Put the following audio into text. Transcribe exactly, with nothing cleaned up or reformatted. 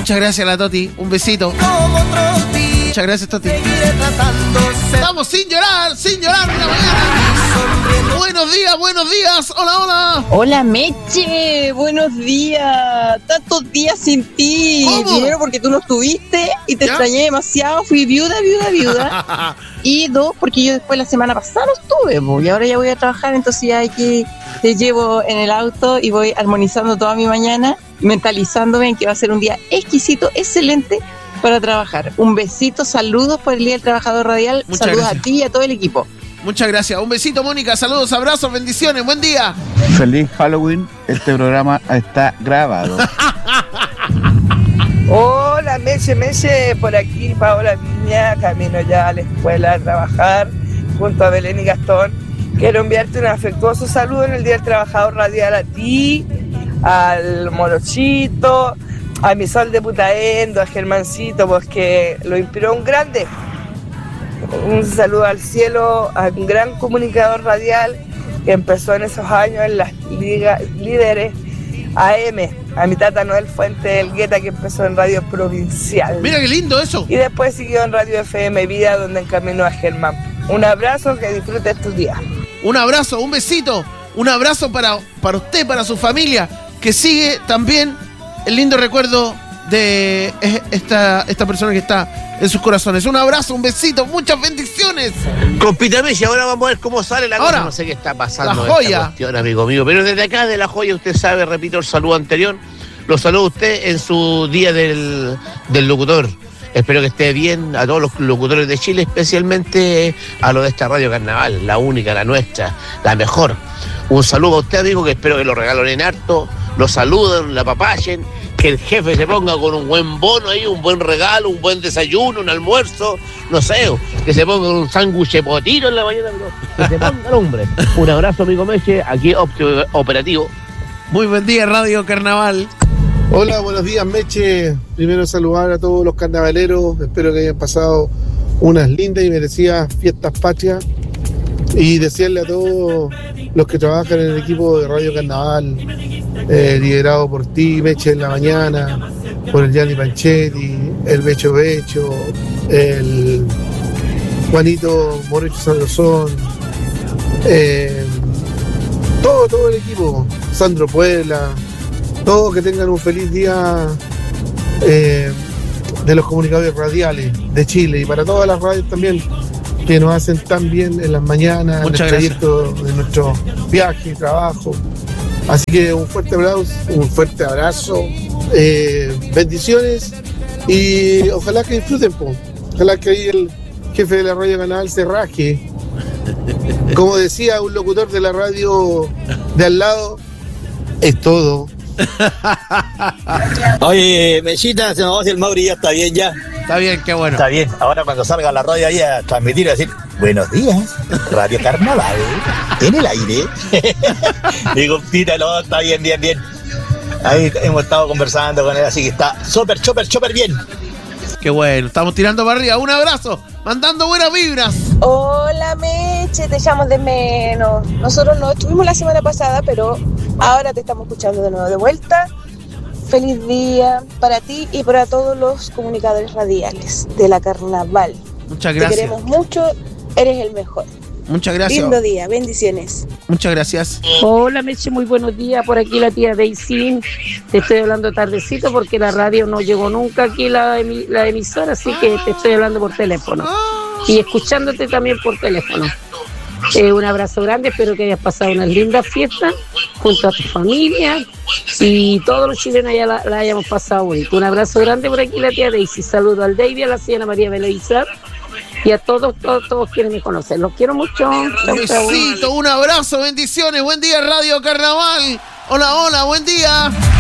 Muchas gracias, la Toti. Un besito. Muchas gracias, Toti. Estamos sin llorar, sin llorar en la mañana. Buenos días, buenos días. Hola, hola. Hola, Meche. Buenos días. Tantos días sin ti. ¿Cómo? Primero porque tú no estuviste y te ¿Ya? extrañé demasiado. Fui viuda, viuda, viuda. Y dos, porque yo después la semana pasada no estuve, po, y ahora ya voy a trabajar, entonces ya hay que te llevo en el auto y voy armonizando toda mi mañana, mentalizándome en que va a ser un día exquisito, excelente para trabajar. Un besito, saludos por el Día del Trabajador Radial. Muchas Saludos gracias. a ti y a todo el equipo. Muchas gracias. Un besito, Mónica. Saludos, abrazos, bendiciones. Buen día. Feliz Halloween, este programa está grabado. Hola, Meche, Meche, por aquí Paola Viña, camino ya a la escuela a trabajar junto a Belén y Gastón. Quiero enviarte un afectuoso saludo en el Día del Trabajador Radial a ti, al Morochito, a mi Sol de Putaendo, a Germancito, pues que lo inspiró un grande. Un saludo al cielo, a un gran comunicador radial que empezó en esos años en las ligas líderes A M, a mi tata Noel Fuente del Gueta, que empezó en Radio Provincial. Mira qué lindo eso. Y después siguió en Radio F M Vida, donde encaminó a Germán. Un abrazo, que disfrutes tus días. Un abrazo, un besito. Un abrazo para, para usted, para su familia, que sigue también el lindo recuerdo de esta, esta persona que está en sus corazones. Un abrazo, un besito, muchas bendiciones. Compita Messi, ahora vamos a ver cómo sale la Ahora, cosa. No sé qué está pasando La Joya. esta cuestión, amigo mío. Pero desde acá de La Joya, usted sabe, repito el saludo anterior. Lo saludo usted en su día del, del locutor. Espero que esté bien a todos los locutores de Chile, especialmente a los de esta Radio Carnaval, la única, la nuestra, la mejor. Un saludo a usted, amigo, que espero que lo regalen harto, lo saluden, la apapachen, que el jefe se ponga con un buen bono ahí, un buen regalo, un buen desayuno, un almuerzo, no sé, que se ponga un sándwich de potito en la mañana, pero que se ponga el hombre. Un abrazo, amigo Meche, aquí Optio Operativo. Muy buen día, Radio Carnaval. Hola, buenos días, Meche. Primero saludar a todos los carnavaleros. Espero que hayan pasado unas lindas y merecidas fiestas patrias. Y desearle a todos los que trabajan en el equipo de Radio Carnaval, eh, liderado por ti, Meche, en la mañana, por el Gianni Panchetti, el Becho Becho, el Juanito Morecho Sabrosón, eh, todo, todo el equipo, Sandro Puebla. Todos que tengan un feliz día eh, de los comunicadores radiales de Chile y para todas las radios también que nos hacen tan bien en las mañanas, Muchas en el trayecto de nuestro viaje y trabajo. Así que un fuerte aplauso, un fuerte abrazo, eh, bendiciones y ojalá que disfruten, po. Ojalá que ahí el jefe de la Radio Canal se raje. Como decía un locutor de la radio de al lado, es todo. Oye, Mechita, no, si el Mauri ya está bien ya. Está bien, qué bueno. Está bien, ahora cuando salga la radio ahí a transmitir y a decir, buenos días, Radio Carnaval, en el aire. Digo, tita, no, está bien, bien, bien. Ahí hemos estado conversando con él, así que está súper, súper, súper bien. Qué bueno, estamos tirando para arriba. Un abrazo, mandando buenas vibras. Hola, Meche, te echamos de menos. Nosotros no estuvimos la semana pasada, pero ahora te estamos escuchando de nuevo de vuelta. Feliz día para ti y para todos los comunicadores radiales de la Carnaval. Muchas gracias. Te queremos mucho, eres el mejor. Muchas gracias. Lindo día, bendiciones. Muchas gracias. Hola, Meche, muy buenos días. Por aquí la tía Daisy. Te estoy hablando tardecito porque la radio no llegó nunca aquí, la, emi- la emisora, así que te estoy hablando por teléfono. Y escuchándote también por teléfono. Eh, un abrazo grande, espero que hayas pasado unas lindas fiestas junto a tu familia y todos los chilenos ya la, la hayamos pasado bonito. Un abrazo grande por aquí la tía Daisy. Saludo al David, a la señora María Beleizar y a todos, todos, todos quienes me conocen. Los quiero mucho. Un besito, un abrazo, bendiciones. Buen día, Radio Carnaval. Hola, hola, buen día.